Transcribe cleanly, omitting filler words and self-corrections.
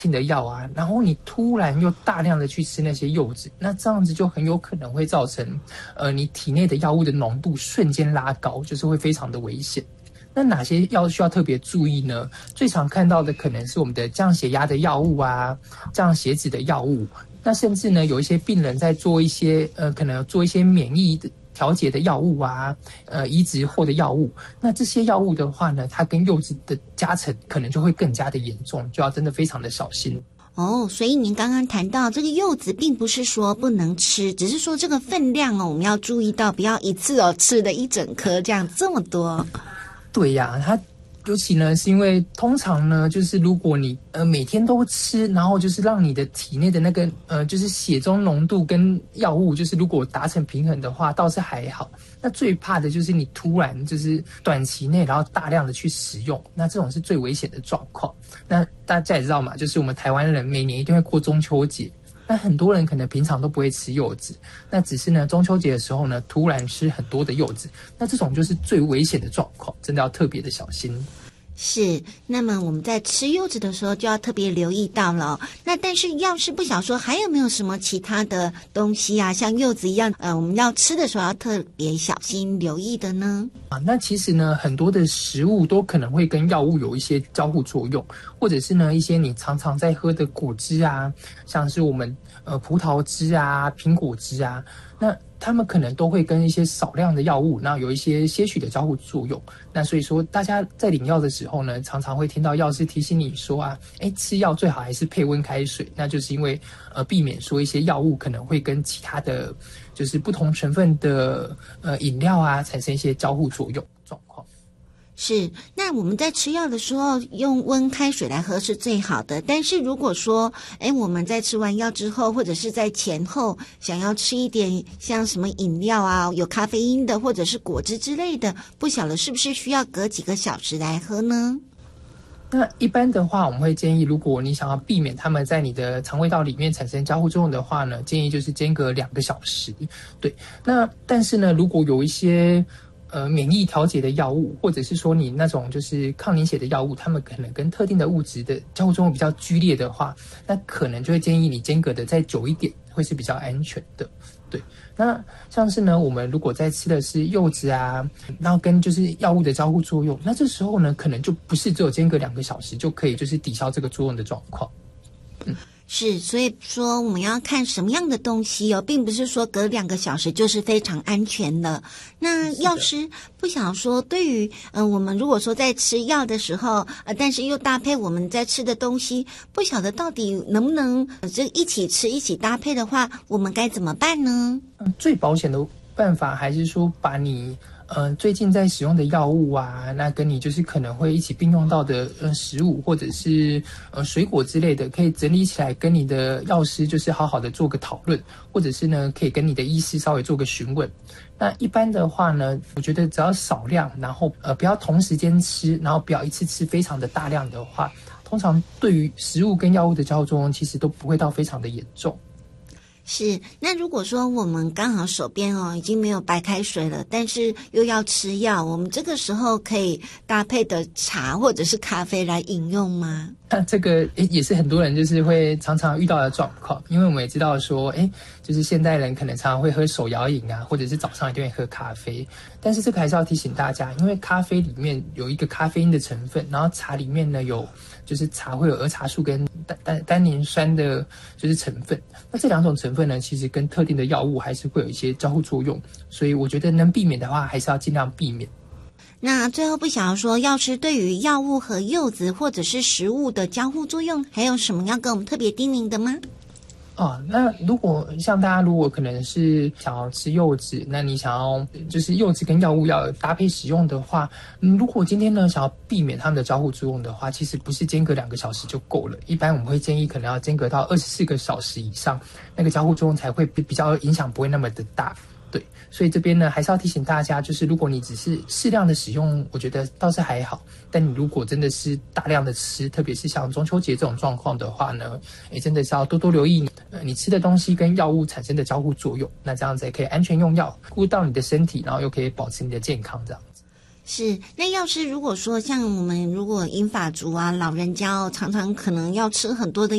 性的药啊，然后你突然又大量的去吃那些柚子，那这样子就很有可能会造成你体内的药物的浓度瞬间拉高，就是会非常的危险。那哪些药需要特别注意呢？最常看到的可能是我们的降血压的药物啊，降血脂的药物。那甚至呢，有一些病人在做一些可能做一些免疫的调节的药物啊，移植后的药物。那这些药物的话呢，它跟柚子的加成可能就会更加的严重，就要真的非常的小心。 哦，所以您刚刚谈到这个柚子并不是说不能吃，只是说这个分量我们要注意到，不要一次吃的一整颗这么多。 对呀，它尤其呢是因为通常呢，就是如果你每天都吃，然后就是让你的体内的那个就是血中浓度跟药物就是如果达成平衡的话，倒是还好。那最怕的就是你突然就是短期内然后大量的去食用，那这种是最危险的状况。那大家也知道嘛，就是我们台湾人每年一定会过中秋节。那很多人可能平常都不会吃柚子，那只是呢中秋节的时候呢突然吃很多的柚子，那这种就是最危险的状况，真的要特别的小心。 是，那么我们在吃柚子的时候就要特别留意到了。那但是要是不想说还有没有什么其他的东西啊，像柚子一样我们要吃的时候要特别小心留意的呢？ 那其实呢很多的食物都可能会跟药物有一些交互作用，或者是呢一些你常常在喝的果汁啊，像是我们葡萄汁啊、苹果汁啊，那他们可能都会跟一些少量的药物，那有一些些许的交互作用。那所以说，大家在领药的时候呢，常常会听到药师提醒你说啊，吃药最好还是配温开水。那就是因为避免说一些药物可能会跟其他的就是不同成分的饮料啊产生一些交互作用状况。 是，那我们在吃药的时候用温开水来喝是最好的，但是如果说我们在吃完药之后或者是在前后想要吃一点像什么饮料啊，有咖啡因的或者是果汁之类的，不晓得是不是需要隔几个小时来喝呢？ 那一般的话，我们会建议，如果你想要避免它们在你的肠胃道里面产生交互作用的话呢，建议就是间隔2个小时。对，那但是呢，如果有一些免疫调节的药物，或者是说你那种就是抗凝血的药物，它们可能跟特定的物质的交互作用比较剧烈的话，那可能就会建议你间隔的再久一点，会是比较安全的。对，那像是呢，我们如果在吃的是柚子啊，然后跟就是药物的交互作用，那这时候呢，可能就不是只有间隔2个小时就可以就是抵消这个作用的状况。 是，所以说我们要看什么样的东西并不是说隔2个小时就是非常安全的。那药师不想说，对于我们如果说在吃药的时候但是又搭配我们在吃的东西，不晓得到底能不能这一起吃一起搭配的话，我们该怎么办呢？ 最保险的办法还是说把你最近在使用的药物啊，那跟你就是可能会一起并用到的食物或者是水果之类的，可以整理起来跟你的药师就是好好的做个讨论，或者是呢可以跟你的医师稍微做个询问。那一般的话呢，我觉得只要少量，然后不要同时间吃，然后不要一次吃非常的大量的话，通常对于食物跟药物的交互作用其实都不会到非常的严重。 是，那如果说我们刚好手边已经没有白开水了，但是又要吃药，我们这个时候可以搭配的茶或者是咖啡来饮用吗？ 那这个也是很多人就是会常常遇到的状况，因为我们也知道说就是现代人可能常常会喝手摇饮啊，或者是早上一定会喝咖啡，但是这个还是要提醒大家，因为咖啡里面有一个咖啡因的成分，然后茶里面呢有就是茶会有儿茶素跟单宁酸的就是成分，那这2种成分呢其实跟特定的药物还是会有一些交互作用，所以我觉得能避免的话还是要尽量避免。 那最后不想要说，药师对于药物和柚子或者是食物的交互作用，还有什么要跟我们特别叮咛的吗？ 那如果像大家如果可能是想要吃柚子，那你想要就是柚子跟药物要搭配使用的话，如果今天呢想要避免它们的交互作用的话，其实不是间隔2个小时就够了，一般我们会建议可能要间隔到24个小时以上，那个交互作用才会比较影响不会那么的大。对，所以这边呢还是要提醒大家，就是如果你只是适量的使用，我觉得倒是还好，但你如果真的是大量的吃，特别是像中秋节这种状况的话呢，真的是要多多留意你吃的东西跟药物产生的交互作用，那这样子也可以安全用药，顾到你的身体，然后又可以保持你的健康这样子。 是，那要是如果说像我们如果银发族啊，老人家常常可能要吃很多的